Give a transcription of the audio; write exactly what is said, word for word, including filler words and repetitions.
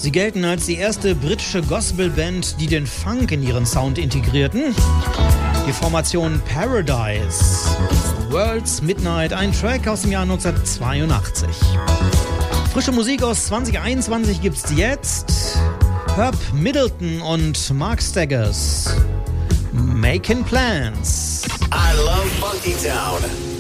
Sie gelten als die erste britische Gospelband, die den Funk in ihren Sound integrierten. Die Formation Paradise. World's Midnight, ein Track aus dem Jahr neunzehnhundertzweiundachtzig. Frische Musik aus zwanzig einundzwanzig gibt's jetzt. Herb Middleton und Mark Staggers. Making Plans. I love Funky Town.